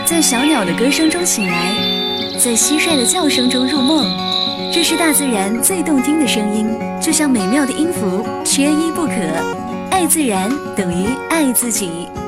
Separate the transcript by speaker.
Speaker 1: 在小鸟的歌声中醒来，在蟋蟀的叫声中入梦。这是大自然最动听的声音，就像美妙的音符，缺一不可。爱自然等于爱自己。